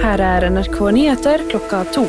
Her NRK Nyheter klokka 2.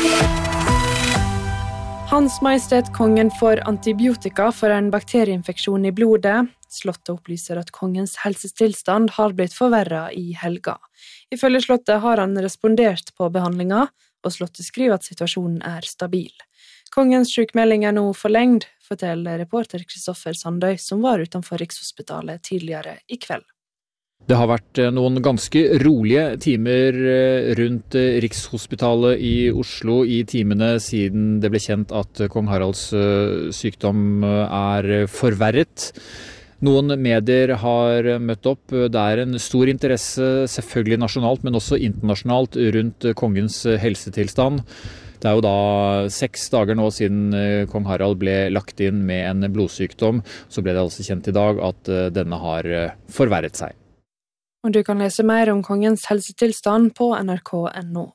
Hans Majestet Kongen får antibiotika for en bakterieinfeksjon i blodet. Slottet opplyser at kongens helsetilstand har blitt forverret i helga. Ifølge slottet har han respondert på behandlinga, og slottet skriver at situasjonen er stabil. Kongens sykmelding er nå forlengt, forteller reporter Kristoffer Sandøy, som var utenfor Rikshospitalet tidligere i kveld. Det har vært noen ganske rolige timer rundt Rikshospitalet i Oslo i timene siden det ble kjent at kong Haralds sykdom er forverret. Noen medier har møtt opp. Det er en stor interesse, selvfølgelig nasjonalt, men også internasjonalt, rundt kongens helsetilstand. Det er jo da 6 dager nå siden kong Harald ble lagt inn med en blodsykdom. Så ble det altså kjent i dag at denne har forverret seg. Og du kan lese mer om kongens helsetilstand på nrk.no.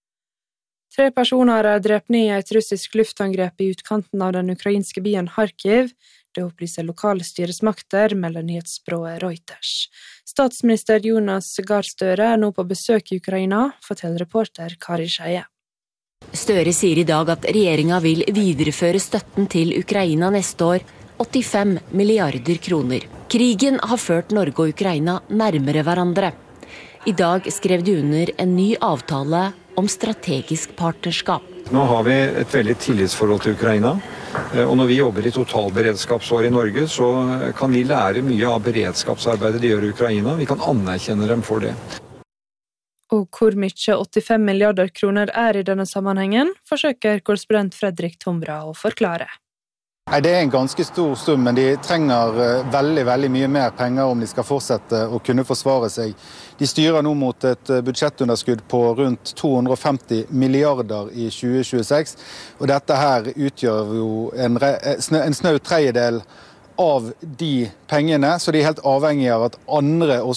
3 personer er drept ned i et russisk luftangrep i utkanten av den ukrainske byen Kharkiv. Det opplyser lokale styresmakter, melder nyhetsbyrået Reuters. Statsminister Jonas Gahr Støre er nå på besøk i Ukraina, forteller reporter Kari Skeie. Støre sier i dag at regjeringa vil videreføre støtten til Ukraina neste år, 85 milliarder kroner. Krigen har ført Norge og Ukraina nærmere hverandre. I dag skrev de under en ny avtale om strategisk partnerskap. Nå har vi et veldig tillitsforhold til Ukraina, og når vi jobber i totalberedskapsår i Norge, så kan vi lære mye av beredskapsarbeidet de gjør i Ukraina. Vi kan anerkjenne dem for det. Og hvor mye 85 milliarder kroner er i denne sammenhengen, forsøker korrespondent Fredrik Tombra å forklare. Nei, det er en ganske stor sum, men de trenger veldig mye mer penger om de skal fortsette å kunne forsvare seg. De styrer nå mot et budsjettunderskudd på rundt 250 milliarder i 2026, og dette her utgjør jo en snau tredjedel av de pengene, så de er helt avhengige av at andre også